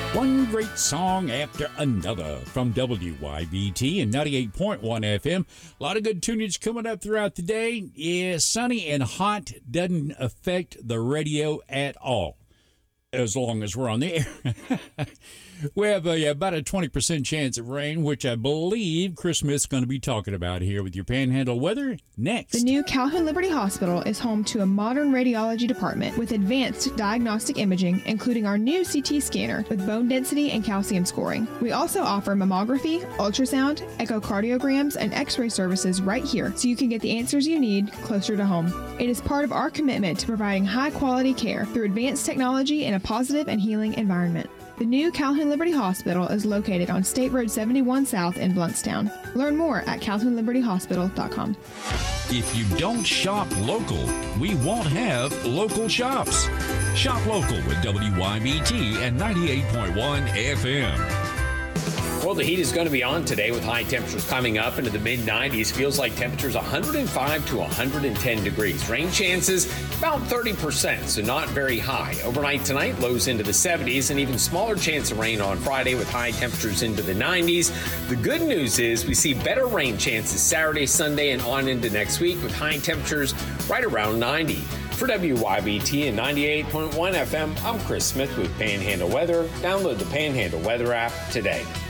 One great song after another from WYBT and 98.1 FM. A lot of good tunage coming up throughout the day. Yeah, sunny and hot doesn't affect the radio at all, as long as we're on the air. We have about a 20% chance of rain, which I believe Chris Smith's going to be talking about here with your Panhandle weather next. The new Calhoun Liberty Hospital is home to a modern radiology department with advanced diagnostic imaging, including our new CT scanner with bone density and calcium scoring. We also offer mammography, ultrasound, echocardiograms, and x-ray services right here, so you can get the answers you need closer to home. It is part of our commitment to providing high-quality care through advanced technology in a positive and healing environment. The new Calhoun Liberty Hospital is located on State Road 71 South in Bluntstown. Learn more at calhounlibertyhospital.com. If you don't shop local, we won't have local shops. Shop local with WYBT and 98.1 FM. Well, the heat is going to be on today with high temperatures coming up into the mid-90s. Feels like temperatures 105 to 110 degrees. Rain chances about 30%, so not very high. Overnight tonight, lows into the 70s, and even smaller chance of rain on Friday with high temperatures into the 90s. The good news is we see better rain chances Saturday, Sunday, and on into next week with high temperatures right around 90. For WYBT and 98.1 FM, I'm Chris Smith with Panhandle Weather. Download the Panhandle Weather app today.